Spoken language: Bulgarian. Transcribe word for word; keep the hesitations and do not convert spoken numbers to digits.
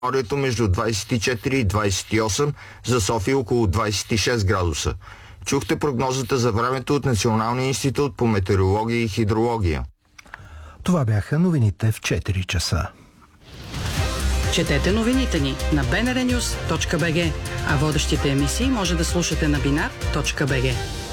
Морето между двадесет и четири и двадесет и осем, за София около двадесет и шест градуса. Чухте прогнозата за времето от Националния институт по метеорология и хидрология. Това бяха новините в четири часа. Четете новините ни на би ен ар нюс точка би джи, а водещите емисии може да слушате на бинар точка би джи.